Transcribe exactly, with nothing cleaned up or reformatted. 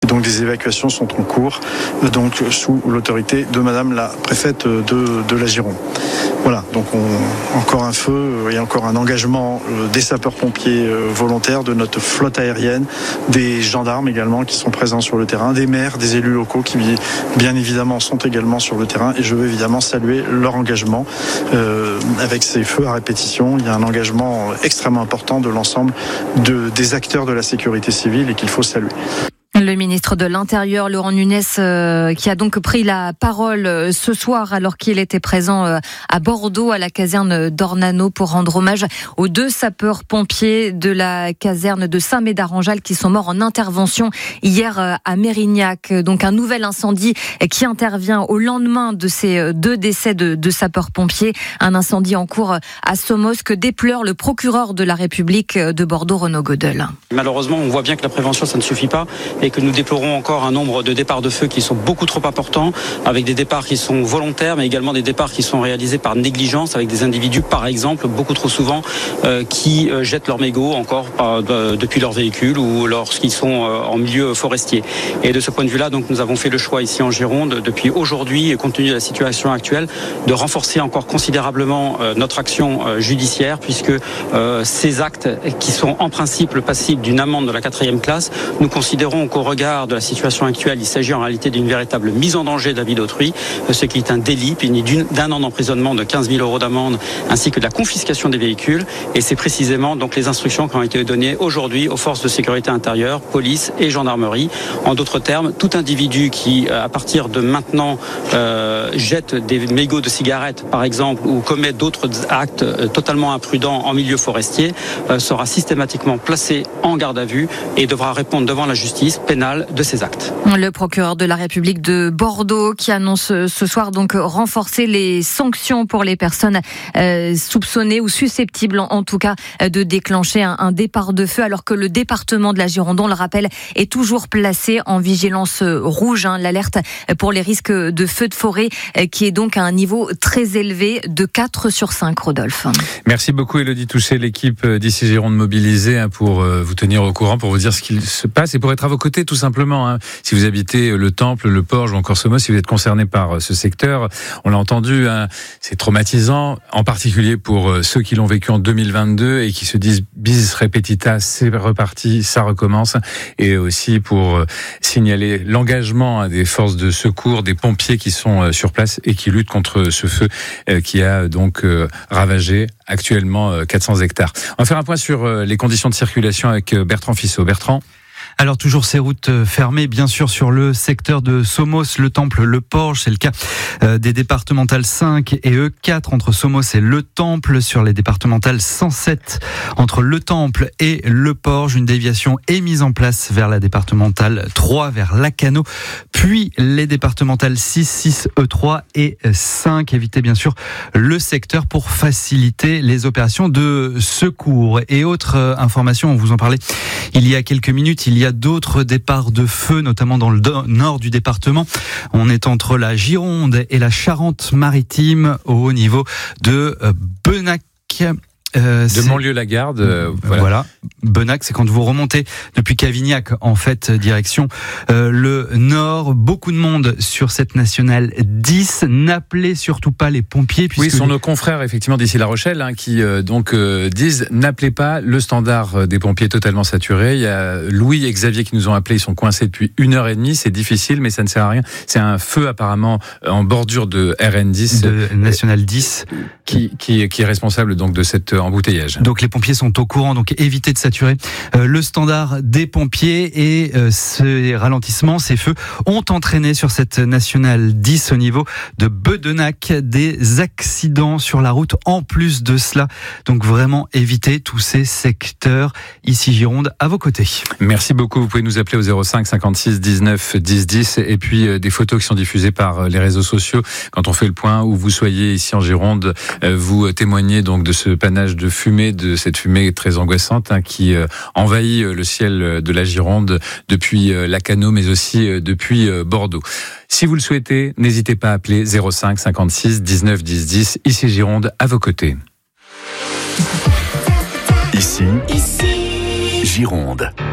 donc des évacuations sont en cours, donc sous l'autorité de Madame la préfète de, de la Gironde. Voilà, donc on, encore un feu et encore un engagement des sapeurs-pompiers volontaires, de notre flotte aérienne, des gendarmes également qui sont présents sur le terrain, des maires, des élus locaux qui bien évidemment sont également sur le terrain, et je veux évidemment saluer leur engagement euh, avec ces feux à répétition. Il y a un engagement extrêmement important de l'ensemble de, des acteurs de la sécurité civile et qu'il faut saluer. Le ministre de l'Intérieur, Laurent Nunez, euh, qui a donc pris la parole euh, ce soir alors qu'il était présent euh, à Bordeaux, à la caserne d'Ornano, pour rendre hommage aux deux sapeurs-pompiers de la caserne de Saint-Médard-en-Jalles qui sont morts en intervention hier euh, à Mérignac. Donc un nouvel incendie qui intervient au lendemain de ces deux décès de, de sapeurs-pompiers. Un incendie en cours à Somos que déplore le procureur de la République de Bordeaux, Renaud Godel. Malheureusement, on voit bien que la prévention, ça ne suffit pas, et que nous déplorons encore un nombre de départs de feu qui sont beaucoup trop importants, avec des départs qui sont volontaires, mais également des départs qui sont réalisés par négligence, avec des individus, par exemple, beaucoup trop souvent, euh, qui euh, jettent leurs mégots encore euh, depuis leur véhicule ou lorsqu'ils sont euh, en milieu forestier. Et de ce point de vue-là, donc, nous avons fait le choix ici en Gironde, depuis aujourd'hui, et compte tenu de la situation actuelle, de renforcer encore considérablement euh, notre action euh, judiciaire, puisque euh, ces actes, qui sont en principe passibles d'une amende de la quatrième classe, nous considérons qu'au regard de la situation actuelle, il s'agit en réalité d'une véritable mise en danger de la vie d'autrui, ce qui est un délit puni d'un an d'emprisonnement, de quinze mille euros d'amende, ainsi que de la confiscation des véhicules. Et c'est précisément donc les instructions qui ont été données aujourd'hui aux forces de sécurité intérieure, police et gendarmerie. En d'autres termes, tout individu qui, à partir de maintenant, euh, jette des mégots de cigarettes, par exemple, ou commet d'autres actes euh, totalement imprudents en milieu forestier, euh, sera systématiquement placé en garde à vue et devra répondre devant la justice pénale de ces actes. Le procureur de la République de Bordeaux qui annonce ce soir donc renforcer les sanctions pour les personnes euh, soupçonnées ou susceptibles en tout cas de déclencher un, un départ de feu, alors que le département de la Gironde, on le rappelle, est toujours placé en vigilance rouge, hein, l'alerte pour les risques de feux de forêt qui est donc à un niveau très élevé de quatre sur cinq, Rodolphe. Merci beaucoup Élodie Touché, l'équipe d'ici Gironde mobilisée hein, pour euh, vous tenir au courant, pour vous dire ce qu'il se passe et pour être à vos côtés tout simplement. Hein. Si vous habitez le Temple, le Porge ou encore Somos, si vous êtes concerné par ce secteur, on l'a entendu, hein, c'est traumatisant, en particulier pour ceux qui l'ont vécu en deux mille vingt-deux et qui se disent bis repetita, c'est reparti, ça recommence, et aussi pour signaler l'engagement des forces de secours, des pompiers qui sont sur place et qui luttent contre ce feu qui a donc ravagé actuellement quatre cents hectares. On va faire un point sur les conditions de circulation avec Bertrand Fissot. Bertrand. Alors toujours ces routes fermées, bien sûr, sur le secteur de Somos, le Temple, le Porge. C'est le cas euh, des départementales cinq et E quatre entre Somos et le Temple. Sur les départementales cent sept entre le Temple et le Porge, une déviation est mise en place vers la départementale trois, vers Lacanau. Puis les départementales six, six, E trois et cinq. Évitez bien sûr le secteur pour faciliter les opérations de secours. Et autre euh, information, on vous en parlait il y a quelques minutes, il y a d'autres départs de feu, notamment dans le nord du département. On est entre la Gironde et la Charente-Maritime, au haut niveau de Benac. Euh, de Montlieu-la-Garde, euh, voilà. voilà. Benac, c'est quand vous remontez depuis Cavignac, en fait, direction euh, le nord. Beaucoup de monde sur cette nationale dix. N'appelez surtout pas les pompiers. Oui, ce sont nos confrères, effectivement, d'ici La Rochelle, hein, qui euh, donc euh, disent n'appelez pas, le standard des pompiers est totalement saturé. Il y a Louis et Xavier qui nous ont appelés, ils sont coincés depuis une heure et demie. C'est difficile, mais ça ne sert à rien. C'est un feu apparemment en bordure de R N dix, de nationale dix, qui, qui, qui est responsable donc de cette embouteillage. Donc les pompiers sont au courant, donc évitez de saturer euh, le standard des pompiers. Et euh, ces ralentissements, ces feux ont entraîné sur cette nationale dix au niveau de Bedenac des accidents sur la route en plus de cela. Donc vraiment évitez tous ces secteurs ici Gironde à vos côtés. Merci beaucoup, vous pouvez nous appeler au zéro cinq cinquante-six dix-neuf dix dix et puis euh, des photos qui sont diffusées par euh, les réseaux sociaux quand on fait le point, où vous soyez ici en Gironde, euh, vous témoignez donc de ce panache de fumée, de cette fumée très angoissante hein, qui euh, envahit euh, le ciel de la Gironde depuis euh, Lacanau, mais aussi euh, depuis euh, Bordeaux. Si vous le souhaitez, n'hésitez pas à appeler zéro cinq cinquante-six dix-neuf dix dix, ici Gironde, à vos côtés. Ici, ici, Gironde.